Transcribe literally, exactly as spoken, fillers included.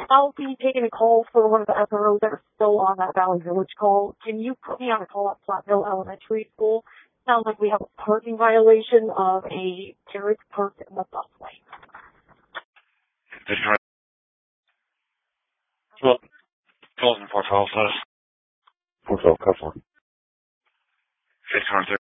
I'll be taking a call for one of the S R Os that are still on that Valley Village call. Can you put me on a call at Flat Hill Elementary School? Sounds like we have a parking violation of a carriage parked in the busway. Did you write? Well, calls in four twelve, please. four twelve, customer. six hundred